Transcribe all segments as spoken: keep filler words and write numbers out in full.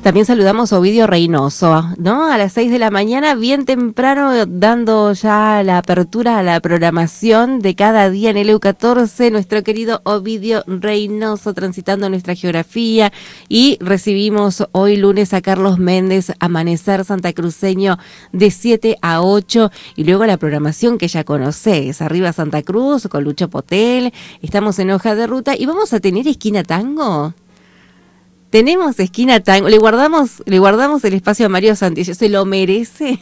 También saludamos a Ovidio Reynoso, ¿no? A las seis de la mañana, bien temprano, dando ya la apertura a la programación de cada día en el E U catorce, nuestro querido Ovidio Reynoso transitando nuestra geografía, y recibimos hoy lunes a Carlos Méndez, Amanecer Santacruceño de siete a ocho, y luego la programación que ya conocés, Arriba Santa Cruz con Lucho Potel. Estamos en Hoja de Ruta y vamos a tener esquina tango. Tenemos esquina tango, le guardamos, le guardamos el espacio a Mario Santillán, se lo merece.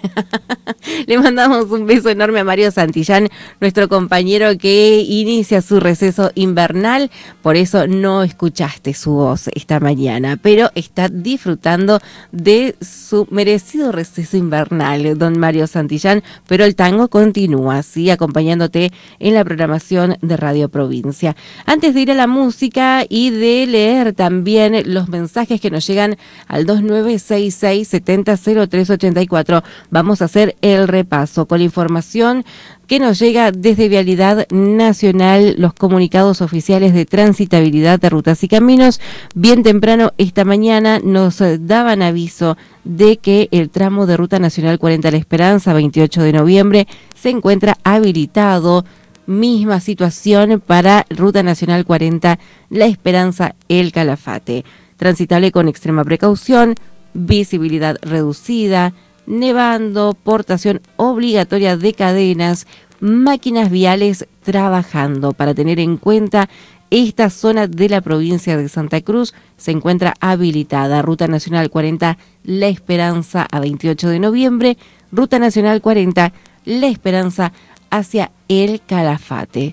Le mandamos un beso enorme a Mario Santillán, nuestro compañero que inicia su receso invernal, por eso no escuchaste su voz esta mañana, pero está disfrutando de su merecido receso invernal, don Mario Santillán, pero el tango continúa, sí, acompañándote en la programación de Radio Provincia. Antes de ir a la música y de leer también los mensajes que nos llegan al dos nueve seis seis, siete cero cero tres ocho cuatro. Vamos a hacer el repaso con la información que nos llega desde Vialidad Nacional, los comunicados oficiales de transitabilidad de rutas y caminos. Bien temprano esta mañana nos daban aviso de que el tramo de Ruta Nacional cuarenta La Esperanza, veintiocho de noviembre, se encuentra habilitado. Misma situación para Ruta Nacional cuarenta La Esperanza, El Calafate. Transitable con extrema precaución, visibilidad reducida, nevando, portación obligatoria de cadenas, máquinas viales trabajando. Para tener en cuenta, esta zona de la provincia de Santa Cruz se encuentra habilitada. Ruta Nacional cuarenta La Esperanza a veintiocho de noviembre, Ruta Nacional cuarenta La Esperanza hacia El Calafate.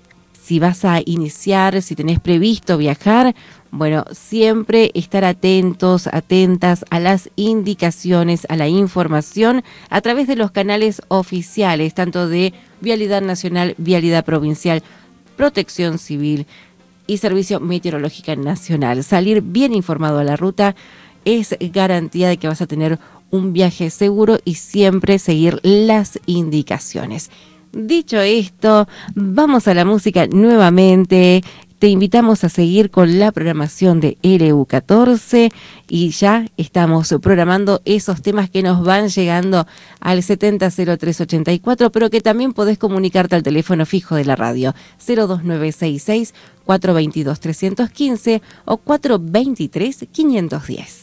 Si vas a iniciar, si tenés previsto viajar, bueno, siempre estar atentos, atentas a las indicaciones, a la información a través de los canales oficiales, tanto de Vialidad Nacional, Vialidad Provincial, Protección Civil y Servicio Meteorológico Nacional. Salir bien informado a la ruta es garantía de que vas a tener un viaje seguro y siempre seguir las indicaciones. Dicho esto, vamos a la música nuevamente. Te invitamos a seguir con la programación de E U catorce y ya estamos programando esos temas que nos van llegando al siete cero cero tres ocho cuatro, pero que también podés comunicarte al teléfono fijo de la radio cero dos nueve seis seis, cuatro dos dos, tres uno cinco o cuatro dos tres, cinco uno cero.